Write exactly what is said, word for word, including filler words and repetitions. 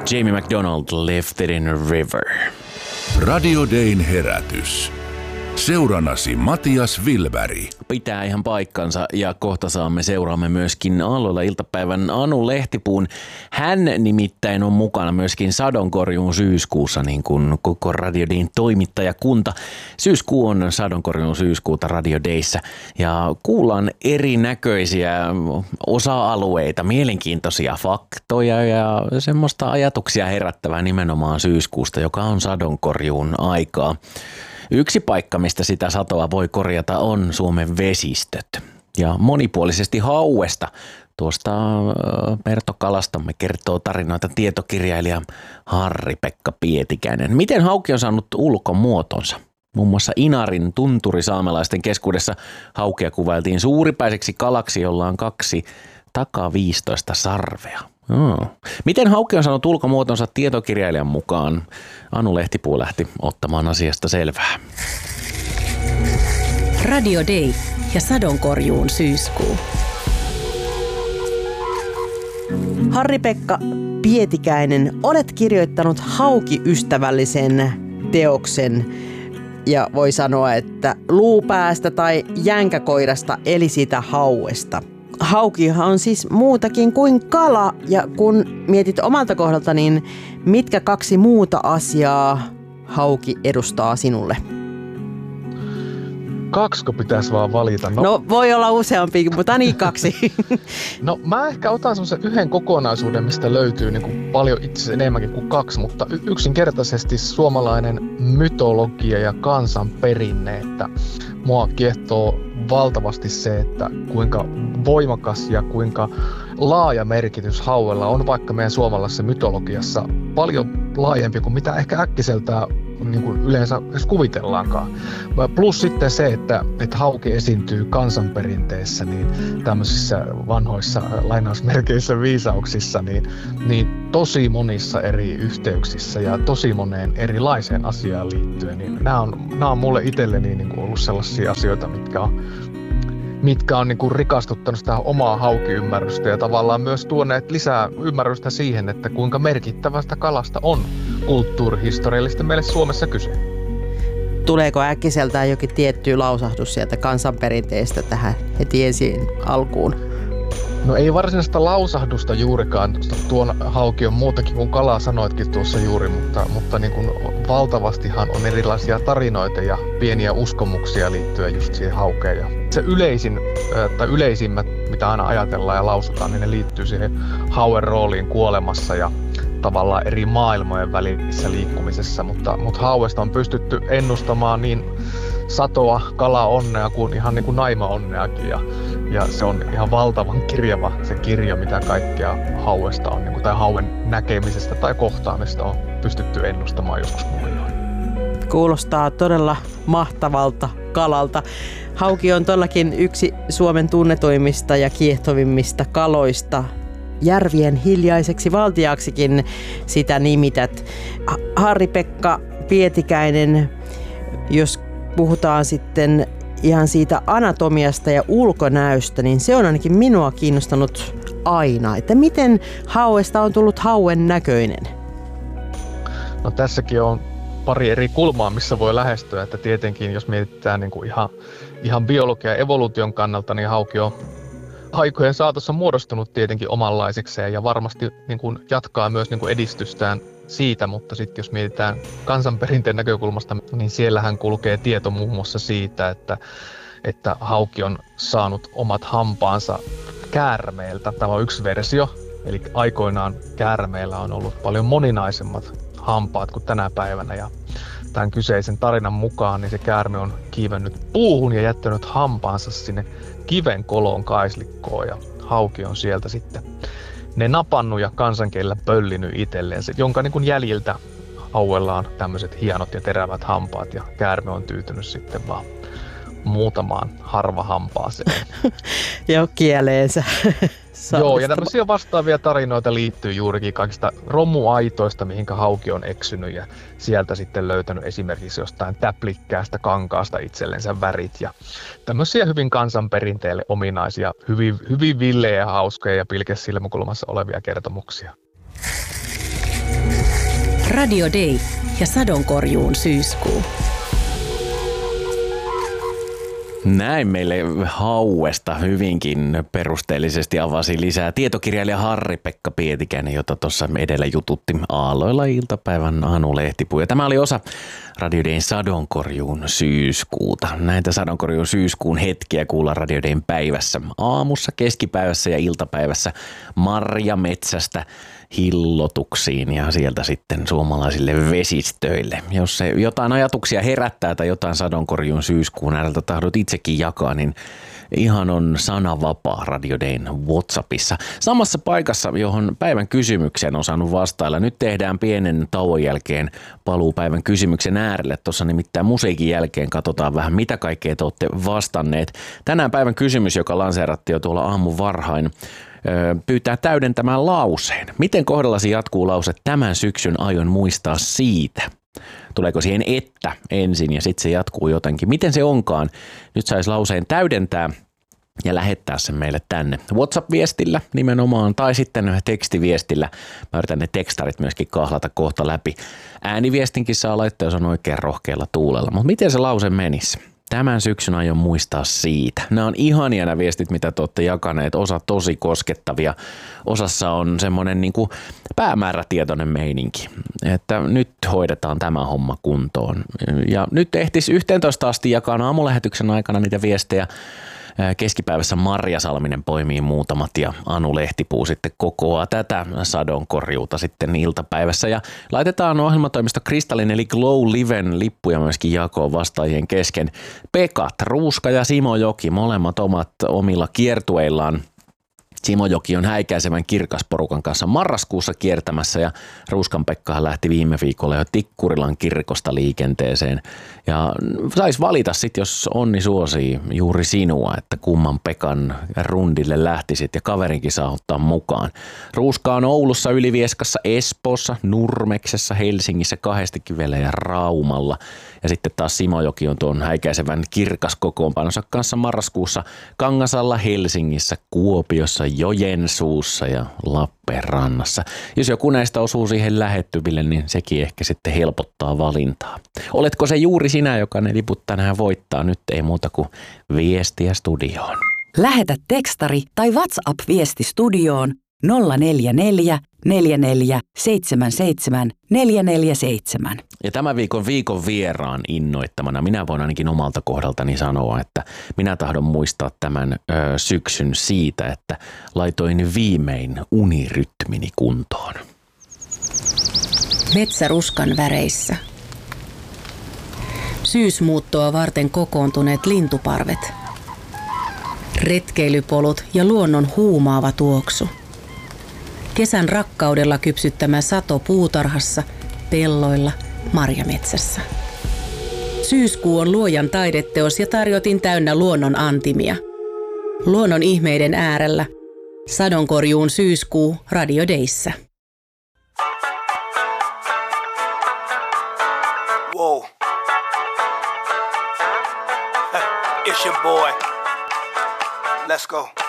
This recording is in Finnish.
Jamie McDonald, Left It in a River. Radio Dayn herätys. Seurannasi Matias Vilberg. Pitää ihan paikkansa ja kohta saamme seuraamme myöskin Aalloilla iltapäivän Anu Lehtipuun. Hän nimittäin on mukana myöskin sadonkorjuun syyskuussa, niin kuin koko Radio Dayn toimittajakunta. Syyskuu on sadonkorjuun syyskuuta Radio Dayssä ja kuullaan erinäköisiä osa-alueita, mielenkiintoisia faktoja ja semmoista ajatuksia herättävää nimenomaan syyskuusta, joka on sadonkorjuun aikaa. Yksi paikka, mistä sitä satoa voi korjata, on Suomen vesistöt. Ja monipuolisesti hauesta tuosta Perto Kalastamme kertoo tarinoita tietokirjailija Harri-Pekka Pietikäinen. Miten hauki on saanut ulkomuotonsa? Muun muassa Inarin tunturisaamelaisten keskuudessa haukea kuvailtiin suuripäiseksi kalaksi, jolla on kaksi takaa viisitoista sarvea. Oh. Miten hauki on saanut ulkomuotonsa tietokirjailijan mukaan? Anu Lehtipuu lähti ottamaan asiasta selvää. Radio Day ja sadonkorjuun syyskuu. Harri-Pekka Pietikäinen, olet kirjoittanut haukiystävällisen teoksen ja voi sanoa, että luupäästä tai jänkäkoirasta eli sitä hauesta. Haukihan on siis muutakin kuin kala, ja kun mietit omalta kohdalta, niin mitkä kaksi muuta asiaa hauki edustaa sinulle? Kaksiko pitäisi vaan valita? No, no voi olla useampikin, mutta niin kaksi. No mä ehkä otan semmoisen yhden kokonaisuuden, mistä löytyy niin kuin paljon itse asiassa enemmänkin kuin kaksi, mutta y- yksinkertaisesti suomalainen mytologia ja kansanperinne, että mua kiehtoo valtavasti se, että kuinka voimakas ja kuinka laaja merkitys hauella on vaikka meidän suomalaisessa mytologiassa paljon laajempi kuin mitä ehkä äkkiseltään niin kuin yleensä edes kuvitellaankaan. Plus sitten se, että, että hauki esiintyy kansanperinteissä, niin tämmöisissä vanhoissa lainausmerkeissä viisauksissa, niin, niin tosi monissa eri yhteyksissä ja tosi moneen erilaiseen asiaan liittyen, niin nämä on, nämä on mulle itselleni niin kuin ollut sellaisia asioita, mitkä on mitkä on niin kuin rikastuttanut sitä omaa haukiymmärrystä ja tavallaan myös tuoneet lisää ymmärrystä siihen, että kuinka merkittävästä kalasta on kulttuurihistoriallisesti meille Suomessa kyse. Tuleeko äkkiseltään jokin tietty lausahdus sieltä kansanperinteestä tähän heti ensin alkuun? No ei varsinaista lausahdusta juurikaan. Tuon hauki on muutakin kuin kalaa, sanoitkin tuossa juuri, mutta, mutta niin kuin valtavastihan on erilaisia tarinoita ja pieniä uskomuksia liittyen just siihen haukeen. Ja se yleisin, tai yleisimmät, mitä aina ajatellaan ja lausutaan, niin ne liittyy siihen hauen rooliin kuolemassa ja tavallaan eri maailmojen välissä liikkumisessa, mutta, mutta hauesta on pystytty ennustamaan niin satoa, kala-onnea kuin ihan niin kuin naima-onneakin ja, ja se on ihan valtavan kirjava se kirjo, mitä kaikkea hauesta on, niin kuin, tai hauen näkemisestä tai kohtaamista on pystytty ennustamaan joskus muilloin. Kuulostaa todella mahtavalta kalalta. Hauki on todellakin yksi Suomen tunnetuimmista ja kiehtovimmista kaloista. Järvien hiljaiseksi valtiaksikin sitä nimität. Harri-Pekka Pietikäinen, jos puhutaan sitten ihan siitä anatomiasta ja ulkonäöstä, niin se on ainakin minua kiinnostanut aina. Että miten hauesta on tullut hauen näköinen? No tässäkin on pari eri kulmaa, missä voi lähestyä. Että tietenkin, jos mietitään niin kuin ihan, ihan biologian ja evoluution kannalta, niin hauki on aikojen saatossa muodostunut tietenkin omanlaisekseen ja varmasti niin kuin jatkaa myös niin kuin edistystään siitä, mutta sitten jos mietitään kansanperinteen näkökulmasta, niin siellähän kulkee tieto muun muassa siitä, että, että hauki on saanut omat hampaansa käärmeeltä. Tämä on yksi versio, eli aikoinaan käärmeellä on ollut paljon moninaisemmat hampaat kuin tänä päivänä ja tämän kyseisen tarinan mukaan niin se käärme on kiivennyt puuhun ja jättänyt hampaansa sinne kiven koloon kaislikkoon ja hauki on sieltä sitten ne napannut ja kansankielellä pöllinyt itselleen, jonka niin kuin jäljiltä hauella on tämmöiset hienot ja terävät hampaat ja käärme on tyytynyt sitten vaan muutamaan harva hampaaseen. Joo, kieleensä. Joo, ja tämmöisiä vastaavia tarinoita liittyy juurikin kaikista romuaitoista, mihinkä hauki on eksynyt ja sieltä sitten löytänyt esimerkiksi jostain täplikkäästä kankaasta itsellensä värit ja tämmöisiä hyvin kansanperinteelle ominaisia, hyvin, hyvin villejä, hauskoja ja pilkesilmäkulmassa olevia kertomuksia. Radio Day ja sadonkorjuun syyskuu. Näin meille hauesta hyvinkin perusteellisesti avasi lisää tietokirjailija Harri-Pekka Pietikäinen, jota tuossa edellä jututti Aalloilla iltapäivän Anu Lehtipuu. Ja tämä oli osa Radio Dayn sadonkorjuun syyskuuta. Näitä sadonkorjuun syyskuun hetkiä kuullaan Radio Dayn päivässä, aamussa, keskipäivässä ja iltapäivässä marjametsästä hillotuksiin ja sieltä sitten suomalaisille vesistöille. Jos se jotain ajatuksia herättää tai jotain sadonkorjuun syyskuun ääreltä tahdot itsekin jakaa, niin ihan on sanavapaa Radio Dayn WhatsAppissa. Samassa paikassa, johon päivän kysymykseen on saanut vastailla. Nyt tehdään pienen tauon jälkeen paluu päivän kysymyksen äärelle. Tuossa nimittäin musiikin jälkeen katsotaan vähän, mitä kaikkea te olette vastanneet. Tänään päivän kysymys, joka lanseerattiin jo tuolla aamun varhain, pyytää täydentämään lauseen. Miten kohdallasi jatkuu lause tämän syksyn aion muistaa siitä? Tuleeko siihen että ensin ja sitten se jatkuu jotenkin? Miten se onkaan? Nyt saisi lauseen täydentää ja lähettää sen meille tänne WhatsApp-viestillä nimenomaan tai sitten tekstiviestillä. Mä yritän ne tekstarit myöskin kahlata kohta läpi. Ääniviestinkin saa laittaa, jos on oikein rohkealla tuulella. Mutta miten se lause menisi? Tämän syksyn aion muistaa siitä. Nämä on ihania nämä viestit, mitä te olette jakaneet. Osa tosi koskettavia. Osassa on semmoinen niin kuin päämäärätietoinen meininki, että nyt hoidetaan tämä homma kuntoon. Ja nyt ehtisi yhteentoista asti jakaa aamulähetyksen aikana niitä viestejä. Keskipäivässä Marja Salminen poimii muutamat ja Anu Lehtipuu sitten kokoaa tätä sadonkorjuuta sitten iltapäivässä. Ja laitetaan ohjelmatoimisto Kristallin eli Glow Liven lippuja myöskin jakoon vastaajien kesken. Pekat, Ruuska ja Simo Joki, molemmat omat omilla kiertueillaan. Simo Joki on häikäisevän Kirkas-porukan kanssa marraskuussa kiertämässä ja Ruuskan Pekkahan lähti viime viikolla jo Tikkurilan kirkosta liikenteeseen. Ja sais valita sitten, jos onni suosii juuri sinua, että kumman Pekan rundille lähtisit ja kaverinkin saa ottaa mukaan. Ruuska on Oulussa, Ylivieskassa, Espoossa, Nurmeksessa, Helsingissä, Kahdestakivellä ja Raumalla. Ja sitten taas Simo Joki on tuon häikäisevän Kirkas-kokoonpanonsa kanssa marraskuussa Kangasalla, Helsingissä, Kuopiossa, Joensuussa ja Lappeenrannassa. Jos joku näistä osuu siihen lähettyville, niin sekin ehkä sitten helpottaa valintaa. Oletko se juuri sinä, joka ne liput tänään voittaa? Nyt ei muuta kuin viestiä studioon. Lähetä tekstari tai WhatsApp-viesti studioon nolla neljä neljä, neljä neljä, seitsemän seitsemän, neljä neljä seitsemän. Ja tämän viikon viikon vieraan innoittamana minä voin ainakin omalta kohdaltani sanoa, että minä tahdon muistaa tämän ö, syksyn siitä, että laitoin viimein unirytmini kuntoon. Metsäruskan väreissä. Syysmuuttoa varten kokoontuneet lintuparvet. Retkeilypolut ja luonnon huumaava tuoksu. Kesän rakkaudella kypsyttämä sato puutarhassa, pelloilla, marjametsässä. Syyskuu on luojan taideteos ja tarjotin täynnä luonnon antimia. Luonnon ihmeiden äärellä. Sadonkorjuun syyskuu Radio Dayssä. Whoa. It's your boy. Let's go.